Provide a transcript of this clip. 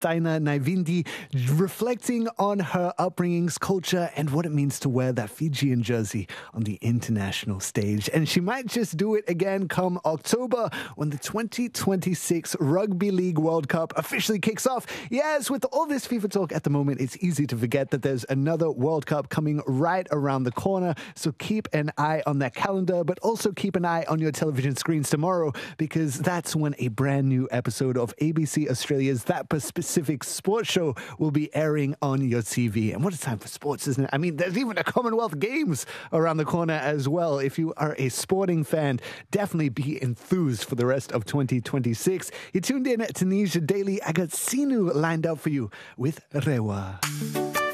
Taina Naivindi, reflecting on her upbringing's culture and what it means to wear that Fijian jersey on the international stage. And she might just do it again come October when the 2026 Rugby League World Cup officially kicks off. Yes, with all this FIFA talk at the moment, it's easy to forget that there's another World Cup coming right around the corner. So keep an eye on that calendar, but also keep an eye on your television screens tomorrow, because that's when a brand new episode of ABC Australia's That Pacific Sports Show will be airing on your TV. And what a time for sports, isn't it? I mean, there's even a Commonwealth Games around the corner as well. If you are a sporting fan, definitely be enthused for the rest of 2026. You tuned in at Tunisia Daily. I got Sinu lined up for you with Rewa.